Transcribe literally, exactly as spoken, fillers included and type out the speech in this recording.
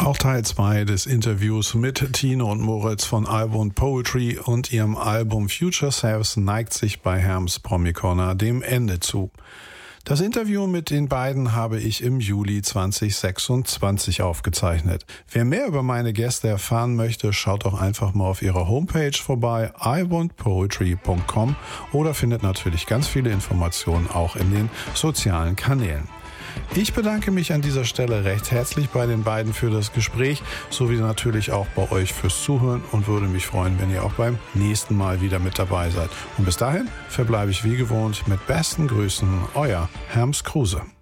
Auch Teil zwei des Interviews mit Tine und Moritz von I Want Poetry und ihrem Album Future Selves neigt sich bei Herms Promi Corner dem Ende zu. Das Interview mit den beiden habe ich im Juli zwanzig sechsundzwanzig aufgezeichnet. Wer mehr über meine Gäste erfahren möchte, schaut doch einfach mal auf ihrer Homepage vorbei, i want poetry punkt com, oder findet natürlich ganz viele Informationen auch in den sozialen Kanälen. Ich bedanke mich an dieser Stelle recht herzlich bei den beiden für das Gespräch, sowie natürlich auch bei euch fürs Zuhören und würde mich freuen, wenn ihr auch beim nächsten Mal wieder mit dabei seid. Und bis dahin verbleibe ich wie gewohnt mit besten Grüßen, euer Herms Kruse.